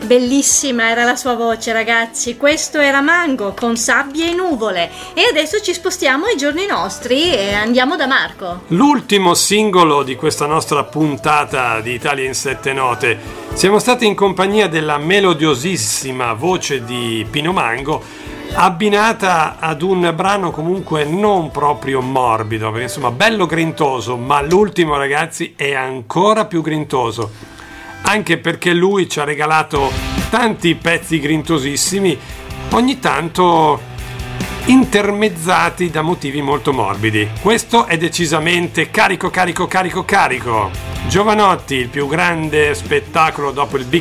Bellissima era la sua voce, ragazzi. Questo era Mango con Sabbie e nuvole. E adesso ci spostiamo ai giorni nostri e andiamo da Marco. L'ultimo singolo di questa nostra puntata di Italia in 7 note. Siamo stati in compagnia della melodiosissima voce di Pino Mango, abbinata ad un brano comunque non proprio morbido, perché insomma bello grintoso, ma l'ultimo, ragazzi, è ancora più grintoso. Anche perché lui ci ha regalato tanti pezzi grintosissimi, ogni tanto intermezzati da motivi molto morbidi. Questo è decisamente carico. Giovanotti, il più grande spettacolo dopo il Big